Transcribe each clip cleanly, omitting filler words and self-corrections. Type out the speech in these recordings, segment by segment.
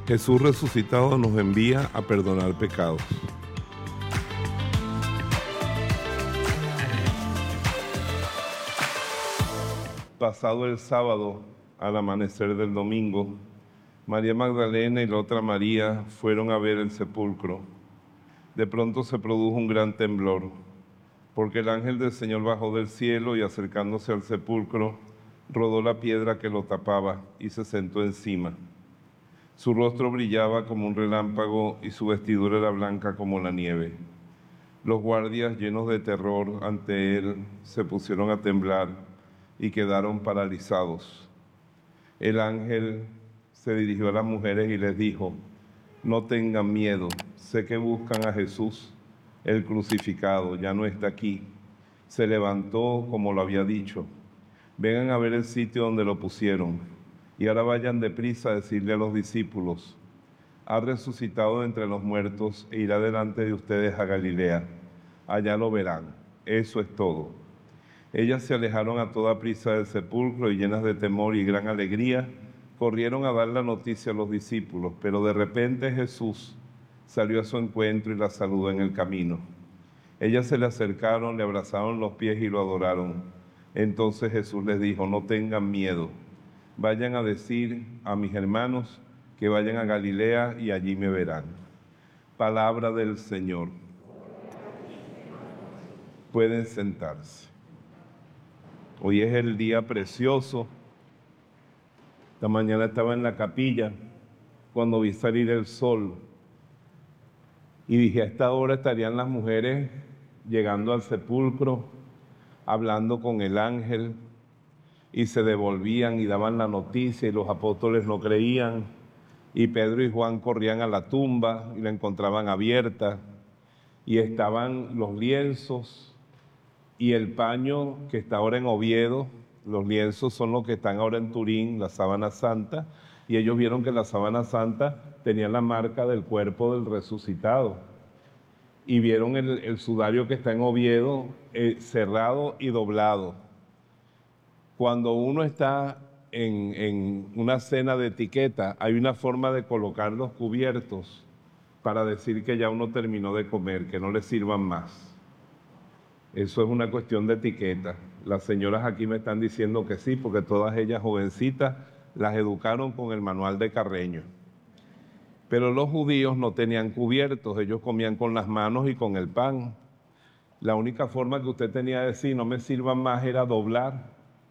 Jesús resucitado nos envía a perdonar pecados. Pasado el sábado, al amanecer del domingo, María Magdalena y la otra María fueron a ver el sepulcro. De pronto se produjo un gran temblor, porque el ángel del Señor bajó del cielo y acercándose al sepulcro, rodó la piedra que lo tapaba y se sentó encima. Su rostro brillaba como un relámpago y su vestidura era blanca como la nieve. Los guardias, llenos de terror ante él, se pusieron a temblar y quedaron paralizados. El ángel se dirigió a las mujeres y les dijo: no tengan miedo, sé que buscan a Jesús, el crucificado, ya no está aquí. Se levantó como lo había dicho. Vengan a ver el sitio donde lo pusieron. Y ahora vayan deprisa a decirle a los discípulos: ha resucitado de entre los muertos e irá delante de ustedes a Galilea. Allá lo verán. Eso es todo. Ellas se alejaron a toda prisa del sepulcro y llenas de temor y gran alegría, corrieron a dar la noticia a los discípulos, pero de repente Jesús salió a su encuentro y la saludó en el camino. Ellas se le acercaron, le abrazaron los pies y lo adoraron. Entonces Jesús les dijo: no tengan miedo. Vayan a decir a mis hermanos que vayan a Galilea y allí me verán. Palabra del Señor. Pueden sentarse. Hoy es el día precioso. Esta mañana estaba en la capilla cuando vi salir el sol y dije: a esta hora estarían las mujeres llegando al sepulcro, hablando con el ángel, y se devolvían y daban la noticia y los apóstoles no creían, y Pedro y Juan corrían a la tumba y la encontraban abierta, y estaban los lienzos y el paño que está ahora en Oviedo. Los lienzos son los que están ahora en Turín, la sábana santa, y ellos vieron que la sábana santa tenía la marca del cuerpo del resucitado, y vieron el sudario que está en Oviedo cerrado y doblado. Cuando uno está en una cena de etiqueta, hay una forma de colocar los cubiertos para decir que ya uno terminó de comer, que no le sirvan más. Eso es una cuestión de etiqueta. Las señoras aquí me están diciendo que sí, porque todas ellas jovencitas las educaron con el manual de Carreño. Pero los judíos no tenían cubiertos, ellos comían con las manos y con el pan. La única forma que usted tenía de decir no me sirvan más era doblar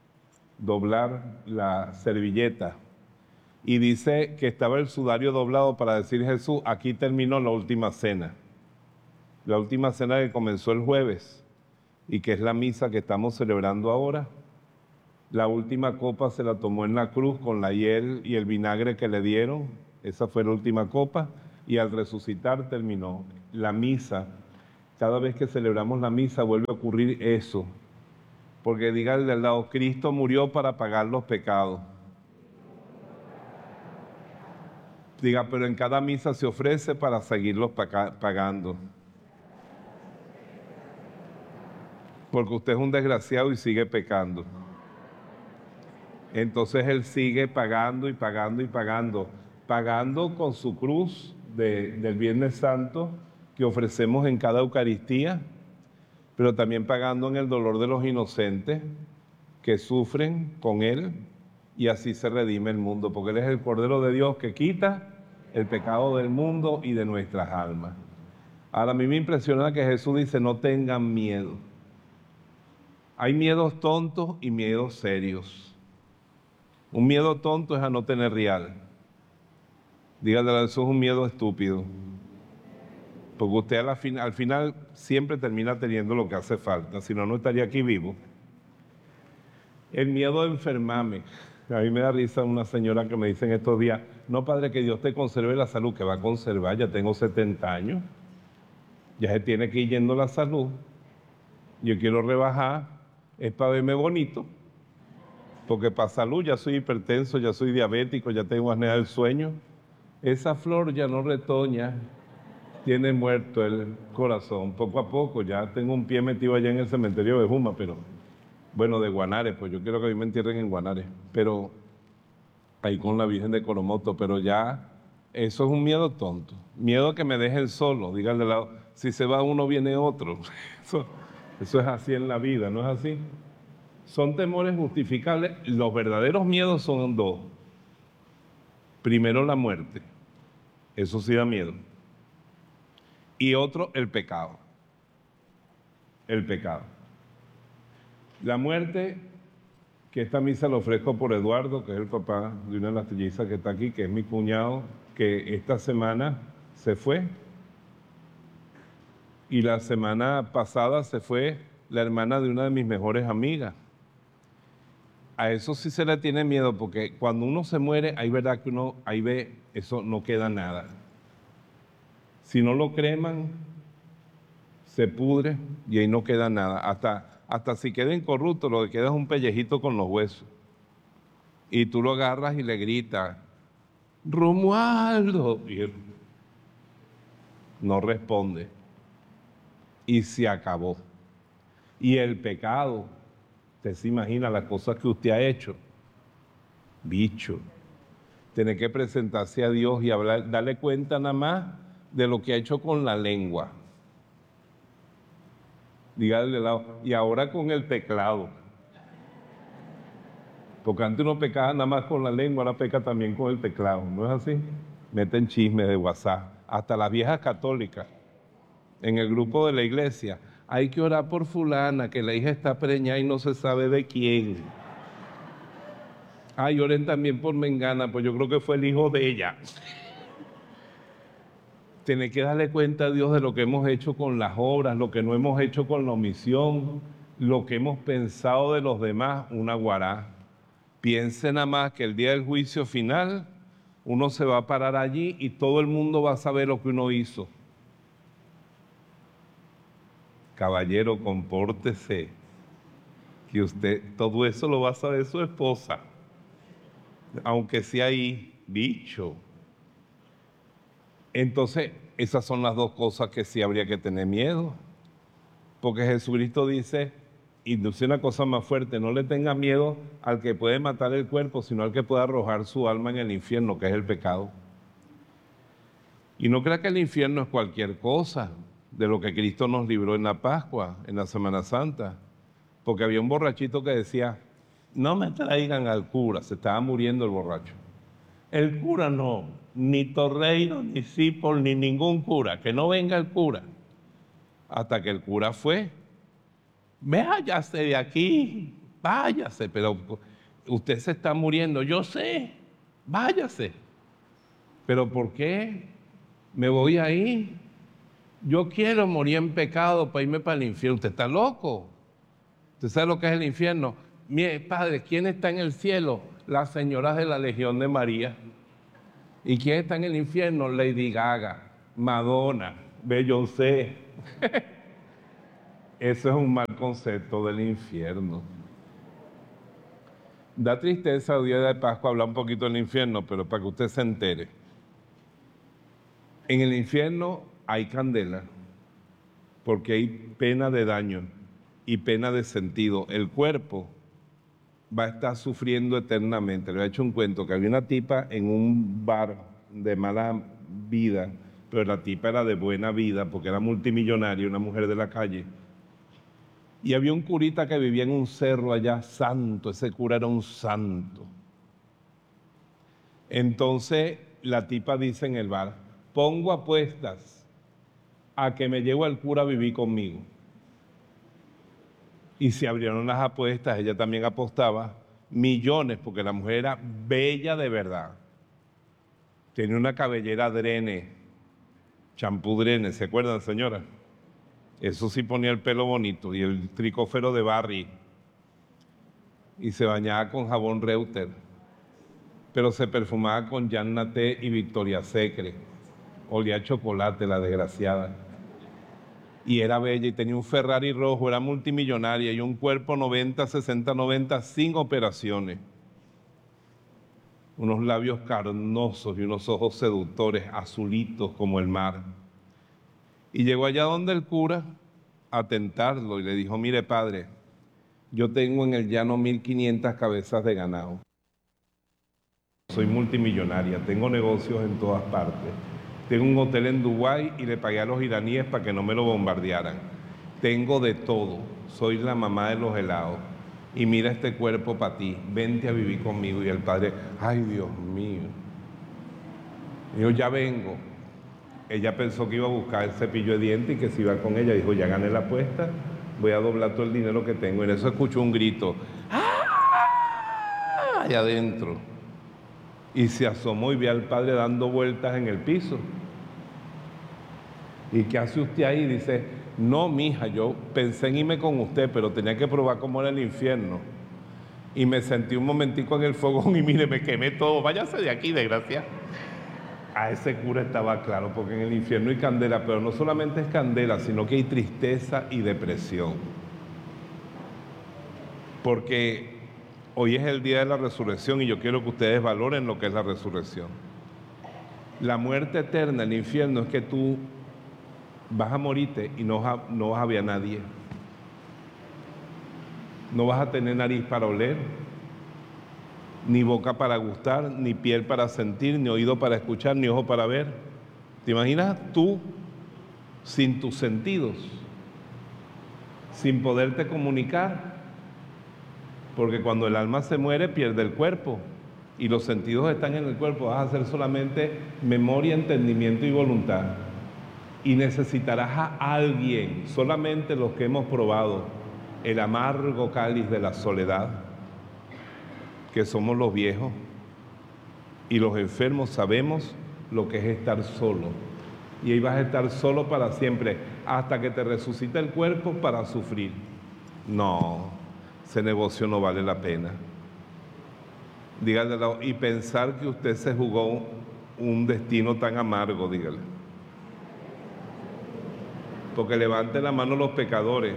la servilleta. Y dice que estaba el sudario doblado para decir Jesús: aquí terminó la última cena. La última cena que comenzó el jueves y que es la misa que estamos celebrando ahora. La última copa se la tomó en la cruz con la hiel y el vinagre que le dieron. Esa fue la última copa, y al resucitar terminó la misa. Cada vez que celebramos la misa vuelve a ocurrir eso. Porque dígale al lado: Cristo murió para pagar los pecados. Diga: pero en cada misa se ofrece para seguirlos pagando. Porque usted es un desgraciado y sigue pecando. Entonces Él sigue pagando y pagando y pagando. Pagando con su cruz del Viernes Santo que ofrecemos en cada Eucaristía, pero también pagando en el dolor de los inocentes que sufren con Él, y así se redime el mundo, porque Él es el Cordero de Dios que quita el pecado del mundo y de nuestras almas. Ahora, a mí me impresiona que Jesús dice: no tengan miedo. Hay miedos tontos y miedos serios. Un miedo tonto es a no tener real. Dígale: eso es un miedo estúpido. Porque usted al final siempre termina teniendo lo que hace falta, si no, no estaría aquí vivo. El miedo a enfermarme. A mí me da risa una señora que me dice en estos días: no, padre, que Dios te conserve la salud. Que va a conservar, ya tengo 70 años. Ya se tiene que ir yendo la salud. Yo quiero rebajar, es para verme bonito. Porque para salud ya soy hipertenso, ya soy diabético, ya tengo apnea del sueño. Esa flor ya no retoña, tiene muerto el corazón. Poco a poco, ya tengo un pie metido allá en el cementerio de Juma, pero bueno, de Guanare, pues yo quiero que a mí me entierren en Guanare, pero ahí con la Virgen de Coromoto, pero ya Eso es un miedo tonto. Miedo a que me dejen solo. Dígale al lado, si se va uno, viene otro. Eso es así en la vida, ¿no es así? Son temores justificables. Los verdaderos miedos son dos. Primero, la muerte. Eso sí da miedo. Y otro, el pecado. El pecado. La muerte, que esta misa la ofrezco por Eduardo, que es el papá de una de las trillizas que está aquí, que es mi cuñado, que esta semana se fue. Y la semana pasada se fue la hermana de una de mis mejores amigas. A eso sí se le tiene miedo, porque cuando uno se muere, hay verdad que uno ahí ve, eso no queda nada. Si no lo creman, se pudre y ahí no queda nada. Hasta si queda incorrupto, lo que queda es un pellejito con los huesos. Y tú lo agarras y le gritas, Romualdo. Y él no responde. Y se acabó. Y el pecado, usted se imagina las cosas que usted ha hecho. Bicho. Tiene que presentarse a Dios y hablar, darle cuenta nada más de lo que ha hecho con la lengua. Dígale al lado, y ahora con el teclado. Porque antes uno pecaba nada más con la lengua, ahora peca también con el teclado, ¿no es así? Meten chisme de WhatsApp, hasta las viejas católicas, en el grupo de la iglesia. Hay que orar por fulana, que la hija está preñada y no se sabe de quién. Ay, oren también por Mengana, pues yo creo que fue el hijo de ella. Tiene que darle cuenta a Dios de lo que hemos hecho con las obras, lo que no hemos hecho con la omisión, lo que hemos pensado de los demás, una guará. Piense nada más que el día del juicio final, uno se va a parar allí y todo el mundo va a saber lo que uno hizo. Caballero, compórtese, que usted, todo eso lo va a saber su esposa, aunque sea ahí, bicho. Entonces, esas son las dos cosas que sí habría que tener miedo, porque Jesucristo dice, y dice una cosa más fuerte, no le tenga miedo al que puede matar el cuerpo, sino al que puede arrojar su alma en el infierno, que es el pecado. Y no crea que el infierno es cualquier cosa de lo que Cristo nos libró en la Pascua, en la Semana Santa, porque había un borrachito que decía, no me traigan al cura, se estaba muriendo el borracho. El cura no, ni Torreiro, ni Cipol, ni ningún cura, que no venga el cura. Hasta que el cura fue, váyase de aquí, váyase, pero usted se está muriendo, yo sé, váyase. ¿Pero por qué me voy ahí? Yo quiero morir en pecado para irme para el infierno. Usted está loco. ¿Usted sabe lo que es el infierno? Mi padre, ¿quién está en el cielo? Las señoras de la Legión de María. ¿Y quién está en el infierno? Lady Gaga, Madonna, Beyoncé. Eso es un mal concepto del infierno. Da tristeza el día de Pascua hablar un poquito del infierno, pero para que usted se entere. En el infierno hay candela, porque hay pena de daño y pena de sentido. El cuerpo va a estar sufriendo eternamente. Le he hecho un cuento que había una tipa en un bar de mala vida, pero la tipa era de buena vida porque era multimillonaria, una mujer de la calle. Y había un curita que vivía en un cerro allá, santo, ese cura era un santo. Entonces la tipa dice en el bar, pongo apuestas a que me llevo al cura a vivir conmigo. Y se abrieron las apuestas, ella también apostaba millones, porque la mujer era bella de verdad. Tenía una cabellera drene, champú drene, ¿se acuerdan, señora? Eso sí ponía el pelo bonito y el tricófero de Barry. Y se bañaba con jabón Reuter, pero se perfumaba con Jean Naté y Victoria's Secret. Olía a chocolate, la desgraciada. Y era bella y tenía un Ferrari rojo, era multimillonaria y un cuerpo 90, 60, 90 sin operaciones. Unos labios carnosos y unos ojos seductores, azulitos como el mar. Y llegó allá donde el cura a tentarlo y le dijo, mire padre, yo tengo en el llano 1500 cabezas de ganado. soy multimillonaria, tengo negocios en todas partes. Tengo un hotel en Dubái y le pagué a los iraníes para que no me lo bombardearan. Tengo de todo, soy la mamá de los helados. Y mira este cuerpo para ti, vente a vivir conmigo. Y el padre, ay Dios mío. Y yo ya vengo. Ella pensó que iba a buscar el cepillo de dientes y que se iba con ella. Dijo, ya gané la apuesta, voy a doblar todo el dinero que tengo. Y en eso escuchó un grito, ¡ah! Allá adentro. Y se asomó y ve al padre dando vueltas en el piso. ¿Y qué hace usted ahí? Dice, no, mija, yo pensé en irme con usted, pero tenía que probar cómo era el infierno. Y me sentí un momentico en el fogón y mire, me quemé todo. Váyase de aquí, desgracia. A ese cura estaba claro, porque en el infierno hay candela, pero no solamente es candela, sino que hay tristeza y depresión. Porque hoy es el día de la resurrección y yo quiero que ustedes valoren lo que es la resurrección. La muerte eterna, el infierno, es que tú vas a morirte y no vas a ver a nadie. No vas a tener nariz para oler, ni boca para gustar, ni piel para sentir, ni oído para escuchar, ni ojo para ver. ¿Te imaginas tú sin tus sentidos, sin poderte comunicar? Porque cuando el alma se muere pierde el cuerpo y los sentidos están en el cuerpo. Vas a hacer solamente memoria, entendimiento y voluntad. Y necesitarás a alguien, solamente los que hemos probado el amargo cáliz de la soledad, que somos los viejos y los enfermos, sabemos lo que es estar solo. Y ahí vas a estar solo para siempre, hasta que te resucite el cuerpo para sufrir. No, ese negocio no vale la pena. Dígale, y pensar que usted se jugó un destino tan amargo, dígale. Porque levante la mano los pecadores.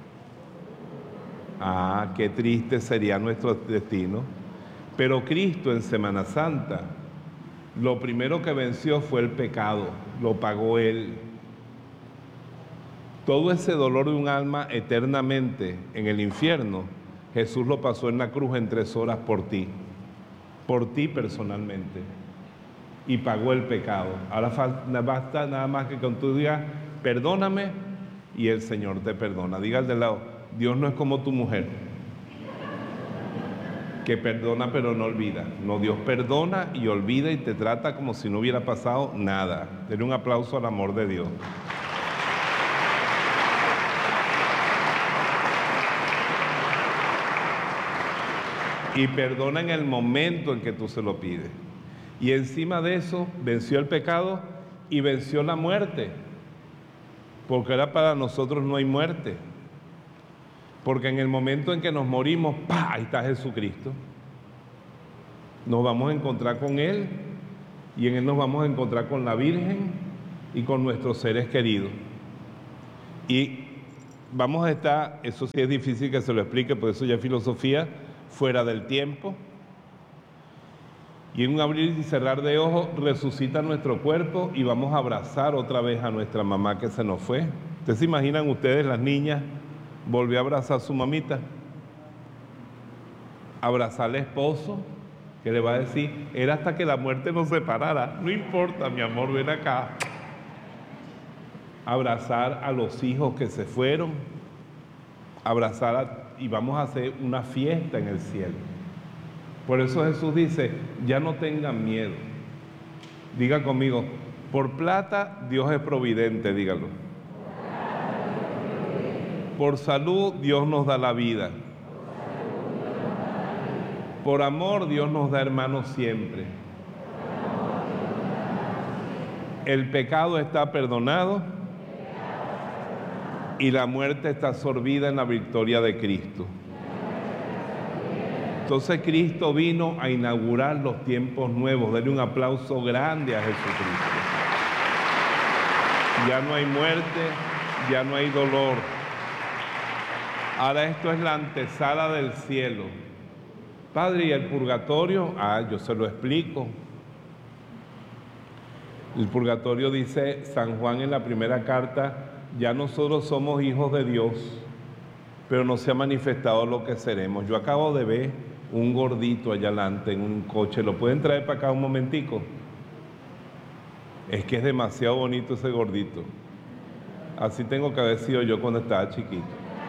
Ah, qué triste sería nuestro destino. Pero Cristo en Semana Santa, lo primero que venció fue el pecado, lo pagó Él. Todo ese dolor de un alma eternamente en el infierno, Jesús lo pasó en la cruz en 3 horas por ti personalmente, y pagó el pecado. Ahora basta nada más que con tu digas, perdóname, y el Señor te perdona. Diga al de lado, Dios no es como tu mujer, que perdona pero no olvida. No, Dios perdona y olvida y te trata como si no hubiera pasado nada. Denle un aplauso al amor de Dios. Y perdona en el momento en que tú se lo pides. Y encima de eso venció el pecado y venció la muerte. Porque ahora para nosotros no hay muerte. Porque en el momento en que nos morimos, ¡pah!, ahí está Jesucristo. Nos vamos a encontrar con Él y en Él nos vamos a encontrar con la Virgen y con nuestros seres queridos. Y vamos a estar, eso sí es difícil que se lo explique, por eso ya es filosofía, fuera del tiempo. Y en un abrir y cerrar de ojos resucita nuestro cuerpo y vamos a abrazar otra vez a nuestra mamá que se nos fue. ¿Ustedes se imaginan ustedes, las niñas, volvió a abrazar a su mamita? Abrazar al esposo, que le va a decir, era hasta que la muerte nos separara. No importa, mi amor, ven acá. Abrazar a los hijos que se fueron, y vamos a hacer una fiesta en el cielo. Por eso Jesús dice, ya no tengan miedo. Diga conmigo, por plata Dios es providente, dígalo. Por salud Dios nos da la vida. Por amor Dios nos da hermanos siempre. El pecado está perdonado y la muerte está absorbida en la victoria de Cristo. Entonces Cristo vino a inaugurar los tiempos nuevos. Denle un aplauso grande a Jesucristo. Ya no hay muerte, ya no hay dolor. Ahora esto es la antesala del cielo. Padre, ¿y el purgatorio? Yo se lo explico. El purgatorio, dice San Juan en la primera carta, ya nosotros somos hijos de Dios, pero no se ha manifestado lo que seremos. Yo acabo de ver un gordito allá adelante en un coche. ¿Lo pueden traer para acá un momentico? Es que es demasiado bonito ese gordito. Así tengo que haber sido yo cuando estaba chiquito.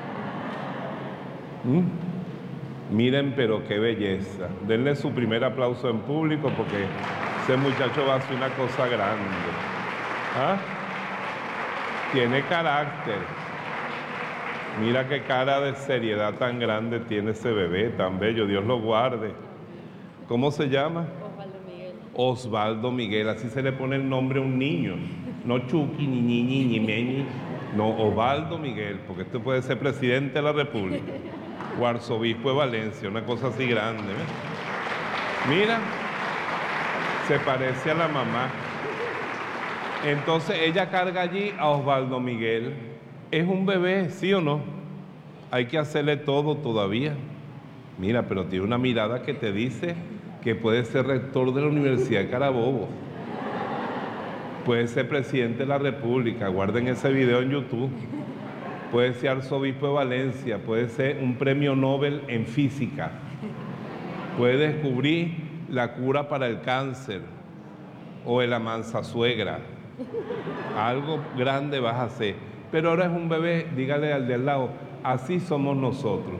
Miren, pero qué belleza. Denle su primer aplauso en público porque ese muchacho va a hacer una cosa grande. ¿Ah? Tiene carácter. Mira qué cara de seriedad tan grande tiene ese bebé, tan bello. Dios lo guarde. ¿Cómo se llama? Osvaldo Miguel. Osvaldo Miguel. Así se le pone el nombre a un niño. No Chucky, ni Meñi. No, Osvaldo Miguel, porque este puede ser presidente de la República o arzobispo de Valencia, una cosa así grande. ¿Ves? Mira, se parece a la mamá. Entonces ella carga allí a Osvaldo Miguel. Es un bebé, ¿sí o no? Hay que hacerle todo todavía. Mira, pero tiene una mirada que te dice que puede ser rector de la Universidad de Carabobo. Puede ser presidente de la República. Guarden ese video en YouTube. Puede ser arzobispo de Valencia. Puede ser un premio Nobel en física. Puede descubrir la cura para el cáncer o el amansa suegra. Algo grande vas a hacer. Pero ahora es un bebé, dígale al de al lado, así somos nosotros.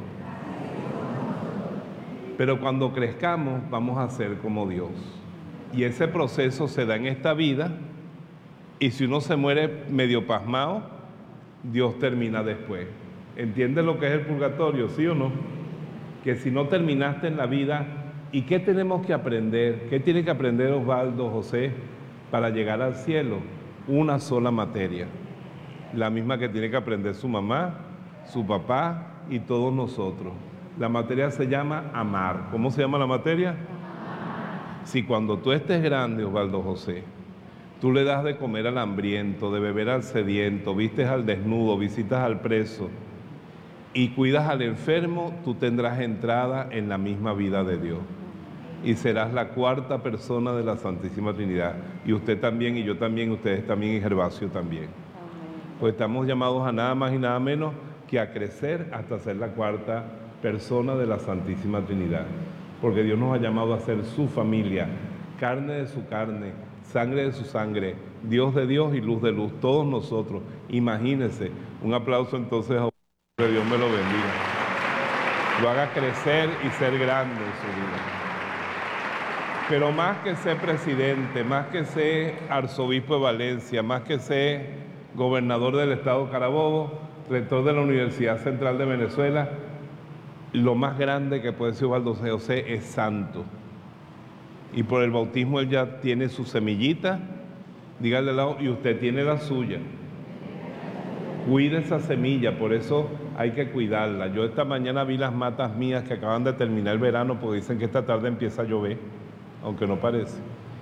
Pero cuando crezcamos vamos a ser como Dios. Y ese proceso se da en esta vida, y si uno se muere medio pasmado, Dios termina después. ¿Entiendes lo que es el purgatorio, sí o no? Que si no terminaste en la vida, ¿y qué tenemos que aprender? ¿Qué tiene que aprender Osvaldo, José, para llegar al cielo? Una sola materia. La misma que tiene que aprender su mamá, su papá y todos nosotros. La materia se llama amar. ¿Cómo se llama la materia? Si cuando tú estés grande, Osvaldo José, tú le das de comer al hambriento, de beber al sediento, vistes al desnudo, visitas al preso y cuidas al enfermo, tú tendrás entrada en la misma vida de Dios. Y serás la cuarta persona de la Santísima Trinidad. Y usted también, y yo también, ustedes también, y Gervasio también. Pues estamos llamados a nada más y nada menos que a crecer hasta ser la cuarta persona de la Santísima Trinidad. Porque Dios nos ha llamado a ser su familia, carne de su carne, sangre de su sangre, Dios de Dios y luz de luz, todos nosotros. Imagínense, un aplauso entonces a que Dios me lo bendiga. Lo haga crecer y ser grande en su vida. Pero más que ser presidente, más que ser arzobispo de Valencia, más que ser gobernador del estado Carabobo, rector de la Universidad Central de Venezuela, lo más grande que puede ser Osvaldo José es santo. Y por el bautismo él ya tiene su semillita, dígale al lado, y usted tiene la suya. Cuide esa semilla, por eso hay que cuidarla. Yo esta mañana vi las matas mías que acaban de terminar el verano, porque dicen que esta tarde empieza a llover, aunque no parece.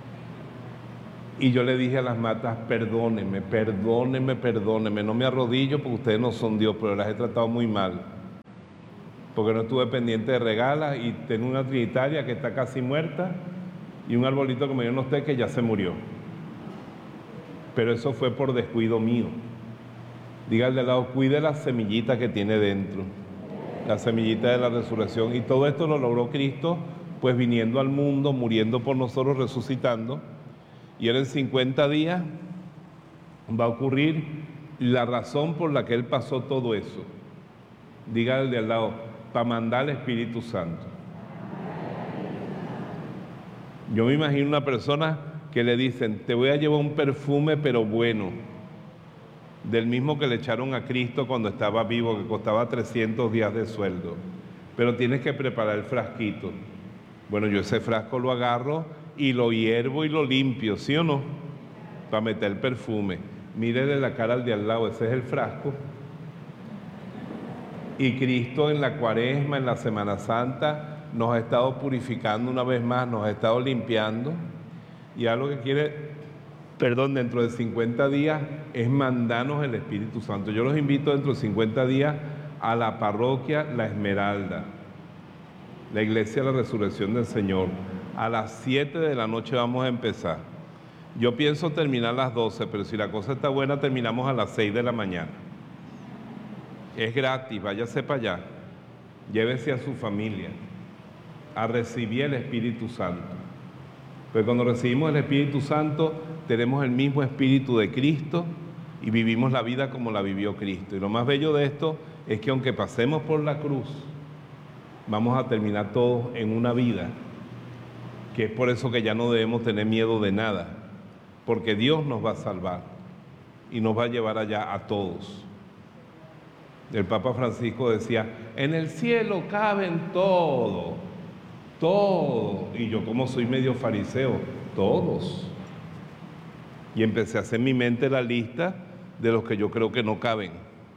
Y yo le dije a las matas, perdónenme, no me arrodillo porque ustedes no son Dios, pero las he tratado muy mal. Porque no estuve pendiente de regalas y tengo una trinitaria que está casi muerta y un arbolito que me dio usted que ya se murió. Pero eso fue por descuido mío. Dígale al lado, cuide la semillita que tiene dentro, la semillita de la resurrección. Y todo esto lo logró Cristo, pues viniendo al mundo, muriendo por nosotros, resucitando. Y ahora en 50 días va a ocurrir la razón por la que Él pasó todo eso. Dígale de al lado, para mandar al Espíritu Santo. Yo me imagino una persona que le dicen, te voy a llevar un perfume pero bueno, del mismo que le echaron a Cristo cuando estaba vivo, que costaba 300 días de sueldo. Pero tienes que preparar el frasquito. Bueno, yo ese frasco lo agarro y lo hiervo y lo limpio, ¿sí o no? Para meter el perfume. Mírele la cara al de al lado, ese es el frasco. Y Cristo en la Cuaresma, en la Semana Santa, nos ha estado purificando una vez más, nos ha estado limpiando. Y algo que quiere, dentro de 50 días, es mandarnos el Espíritu Santo. Yo los invito dentro de 50 días a la parroquia La Esmeralda, la Iglesia de la Resurrección del Señor. A las 7 de la noche vamos a empezar. Yo pienso terminar a las 12, pero si la cosa está buena, terminamos a las 6 de la mañana. Es gratis, váyase para allá. Llévese a su familia. a recibir el Espíritu Santo. Pues cuando recibimos el Espíritu Santo, tenemos el mismo Espíritu de Cristo y vivimos la vida como la vivió Cristo. Y lo más bello de esto es que aunque pasemos por la cruz, vamos a terminar todos en una vida, que es por eso que ya no debemos tener miedo de nada, porque Dios nos va a salvar y nos va a llevar allá a todos. El Papa Francisco decía, en el cielo caben todos, todos. Y yo, como soy medio fariseo, todos. Y empecé a hacer en mi mente la lista de los que yo creo que no caben.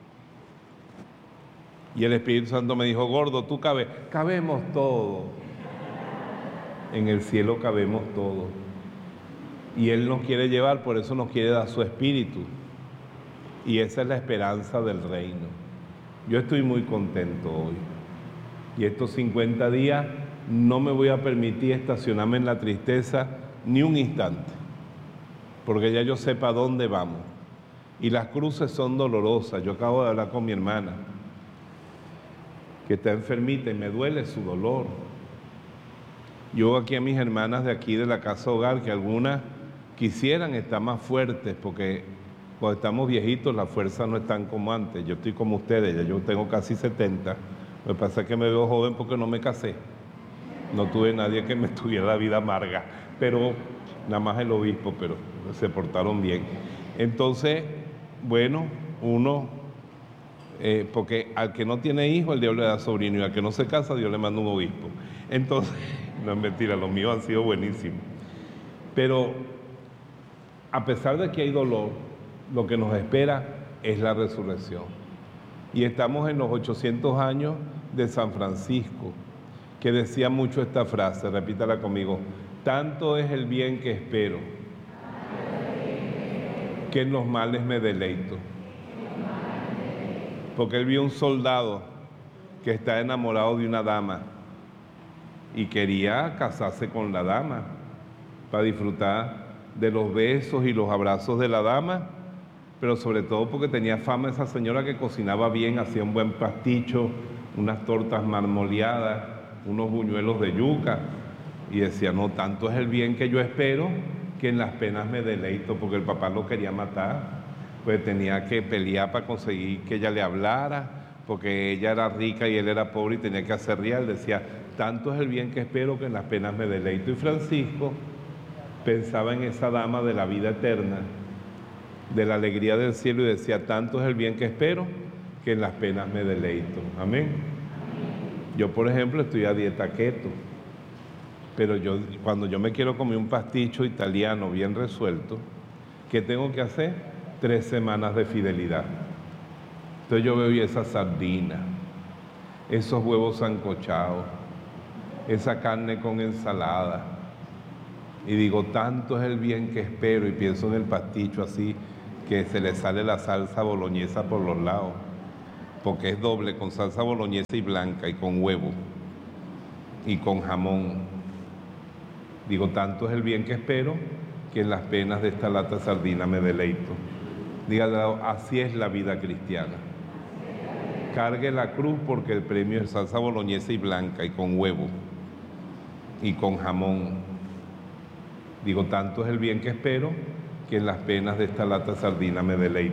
Y el Espíritu Santo me dijo, gordo, tú cabes, cabemos todos. En el cielo cabemos todos. Y Él nos quiere llevar, por eso nos quiere dar su Espíritu. Y esa es la esperanza del reino. Yo estoy muy contento hoy. Y estos 50 días no me voy a permitir estacionarme en la tristeza ni un instante, porque ya yo sé para dónde vamos. Y las cruces son dolorosas. Yo acabo de hablar con mi hermana, que está enfermita y me duele su dolor. Yo aquí a mis hermanas de aquí de la Casa Hogar, que algunas quisieran estar más fuertes, porque cuando estamos viejitos las fuerzas no están como antes. Yo estoy como ustedes, ya yo tengo casi 70. Lo que pasa es que me veo joven porque no me casé. No tuve nadie que me tuviera la vida amarga, pero nada más el obispo, pero se portaron bien. Entonces, bueno, uno, porque al que no tiene hijo, el Dios le da sobrino, y al que no se casa, Dios le manda un obispo. Entonces, no es mentira, los míos han sido buenísimos. Pero, a pesar de que hay dolor, lo que nos espera es la resurrección. Y estamos en los 800 años de San Francisco, que decía mucho esta frase, repítala conmigo, tanto es el bien que espero, que en los males me deleito. Porque él vio un soldado que está enamorado de una dama y quería casarse con la dama para disfrutar de los besos y los abrazos de la dama, pero sobre todo porque tenía fama esa señora que cocinaba bien, hacía un buen pasticho, unas tortas marmoleadas, unos buñuelos de yuca, y decía, no, tanto es el bien que yo espero que en las penas me deleito, porque el papá lo quería matar, pues tenía que pelear para conseguir que ella le hablara, porque ella era rica y él era pobre y tenía que hacer real. Decía, tanto es el bien que espero que en las penas me deleito. Y Francisco pensaba en esa dama de la vida eterna, de la alegría del cielo, y decía, tanto es el bien que espero que en las penas me deleito. Amén. Yo, por ejemplo, estoy a dieta keto, pero cuando yo me quiero comer un pasticho italiano bien resuelto, ¿qué tengo que hacer? 3 semanas de fidelidad. Entonces yo veo esa sardina, esos huevos sancochados, esa carne con ensalada, y digo, tanto es el bien que espero, y pienso en el pasticho así, que se le sale la salsa boloñesa por los lados, porque es doble, con salsa boloñesa y blanca, y con huevo, y con jamón. Digo, tanto es el bien que espero, que en las penas de esta lata de sardina me deleito. Dígale, así es la vida cristiana. Cargue la cruz porque el premio es salsa boloñesa y blanca, y con huevo, y con jamón. Digo, tanto es el bien que espero, que en las penas de esta lata de sardina me deleito.